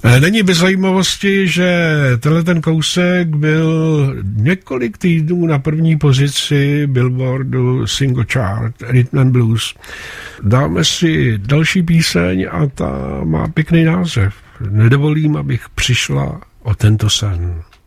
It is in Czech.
Není bez zajímavosti, že tenhle ten kousek byl několik týdnů na první pozici Billboardu Single Chart Rhythm and Blues. Dáme si další píseň a ta má pěkný název. Nedovolím, abych přišla o tento sen.